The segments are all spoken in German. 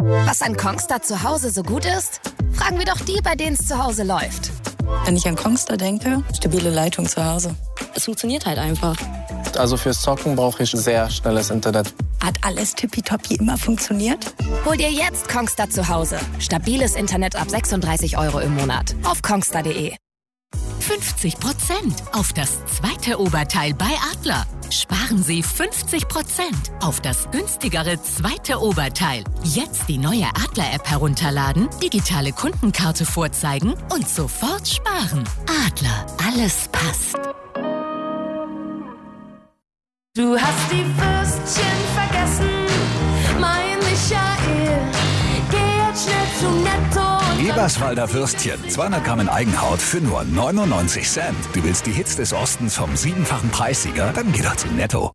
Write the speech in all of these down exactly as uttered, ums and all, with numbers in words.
Was an Kongstar zu Hause so gut ist? Fragen wir doch die, bei denen es zu Hause läuft. Wenn ich an Kongstar denke, stabile Leitung zu Hause. Es funktioniert halt einfach. Also fürs Zocken brauche ich sehr schnelles Internet. Hat alles tippitoppi immer funktioniert? Hol dir jetzt Kongstar zu Hause. Stabiles Internet ab sechsunddreißig Euro im Monat. Auf kongstar punkt de. fünfzig Prozent auf das zweite Oberteil bei Adler. Sparen Sie fünfzig Prozent auf das günstigere zweite Oberteil. Jetzt die neue Adler-App herunterladen, digitale Kundenkarte vorzeigen und sofort sparen. Adler, alles passt. Du hast die Würstchen vergessen, mein Michael. Geh jetzt schnell zu Netto. Eberswalder Würstchen, zweihundert Gramm in Eigenhaut für nur neunundneunzig Cent. Du willst die Hits des Ostens vom siebenfachen Preissieger? Dann geh doch zu Netto.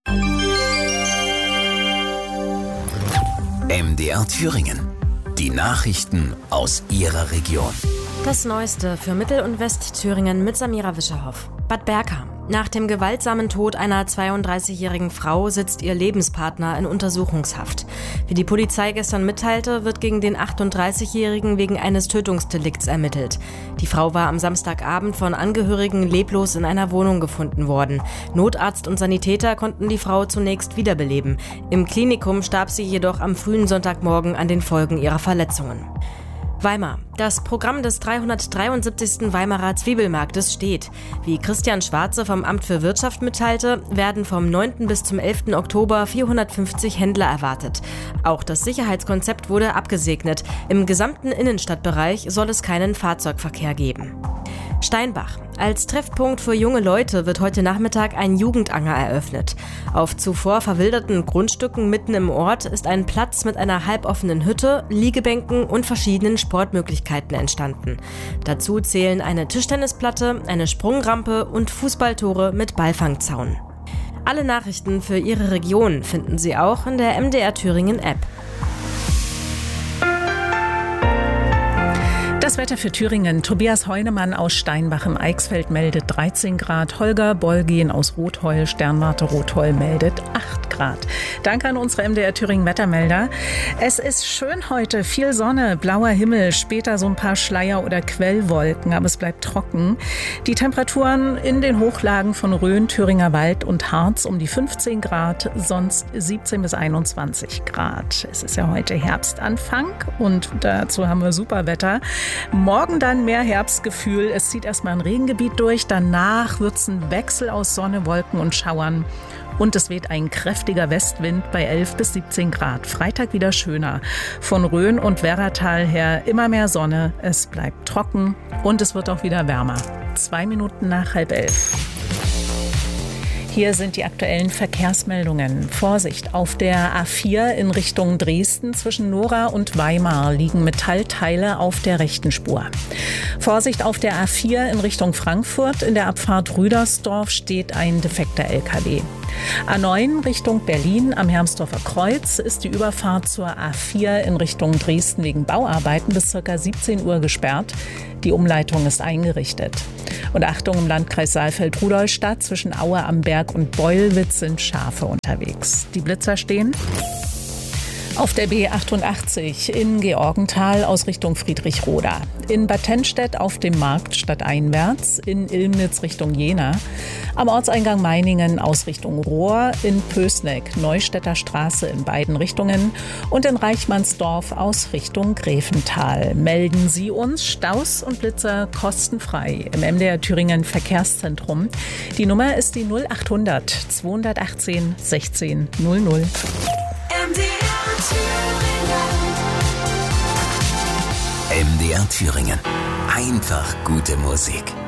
M D R Thüringen. Die Nachrichten aus Ihrer Region. Das Neueste für Mittel- und Westthüringen mit Samira Wischerhoff. Bad Berka. Nach dem gewaltsamen Tod einer zweiunddreißigjährigen Frau sitzt ihr Lebenspartner in Untersuchungshaft. Wie die Polizei gestern mitteilte, wird gegen den achtunddreißigjährigen wegen eines Tötungsdelikts ermittelt. Die Frau war am Samstagabend von Angehörigen leblos in einer Wohnung gefunden worden. Notarzt und Sanitäter konnten die Frau zunächst wiederbeleben. Im Klinikum starb sie jedoch am frühen Sonntagmorgen an den Folgen ihrer Verletzungen. Weimar. Das Programm des dreihundertdreiundsiebzigsten Weimarer Zwiebelmarktes steht. Wie Christian Schwarze vom Amt für Wirtschaft mitteilte, werden vom neunten bis zum elften Oktober vierhundertfünfzig Händler erwartet. Auch das Sicherheitskonzept wurde abgesegnet. Im gesamten Innenstadtbereich soll es keinen Fahrzeugverkehr geben. Steinbach. Als Treffpunkt für junge Leute wird heute Nachmittag ein Jugendanger eröffnet. Auf zuvor verwilderten Grundstücken mitten im Ort ist ein Platz mit einer halboffenen Hütte, Liegebänken und verschiedenen Sportmöglichkeiten entstanden. Dazu zählen eine Tischtennisplatte, eine Sprungrampe und Fußballtore mit Ballfangzaun. Alle Nachrichten für Ihre Region finden Sie auch in der M D R Thüringen App. Das Wetter für Thüringen. Tobias Heunemann aus Steinbach im Eichsfeld meldet dreizehn Grad. Holger Bolgien aus Rotheul, Sternwarte Rotheul, meldet acht Grad. Danke an unsere M D R Thüringen Wettermelder. Es ist schön heute. Viel Sonne, blauer Himmel, später so ein paar Schleier- oder Quellwolken, aber es bleibt trocken. Die Temperaturen in den Hochlagen von Rhön, Thüringer Wald und Harz um die fünfzehn Grad, sonst siebzehn bis einundzwanzig Grad. Es ist ja heute Herbstanfang und dazu haben wir super Wetter. Morgen dann mehr Herbstgefühl. Es zieht erstmal ein Regengebiet durch. Danach wird es ein Wechsel aus Sonne, Wolken und Schauern. Und es weht ein kräftiger Westwind bei elf bis siebzehn Grad. Freitag wieder schöner. Von Rhön und Werratal her immer mehr Sonne. Es bleibt trocken und es wird auch wieder wärmer. Zwei Minuten nach halb elf. Hier sind die aktuellen Verkehrsmeldungen. Vorsicht, auf der A vier in Richtung Dresden zwischen Nora und Weimar liegen Metallteile auf der rechten Spur. Vorsicht, auf der A vier in Richtung Frankfurt in der Abfahrt Rüdersdorf steht ein defekter L K W. A neun Richtung Berlin am Hermsdorfer Kreuz ist die Überfahrt zur A vier in Richtung Dresden wegen Bauarbeiten bis ca. siebzehn Uhr gesperrt. Die Umleitung ist eingerichtet. Und Achtung, im Landkreis Saalfeld-Rudolstadt zwischen Aue am Berg und Beulwitz sind Schafe unterwegs. Die Blitzer stehen auf der B achtundachtzig in Georgenthal aus Richtung Friedrichroda, in Bad Tennstedt auf dem Markt stadteinwärts, in Ilmnitz Richtung Jena, am Ortseingang Meiningen aus Richtung Rohr, in Pößneck Neustädter Straße in beiden Richtungen und in Reichmannsdorf aus Richtung Gräfental. Melden Sie uns Staus und Blitzer kostenfrei im M D R Thüringen Verkehrszentrum. Die Nummer ist die null achthundert zweihundertachtzehn sechzehn null null. M D R Thüringen. Einfach gute Musik.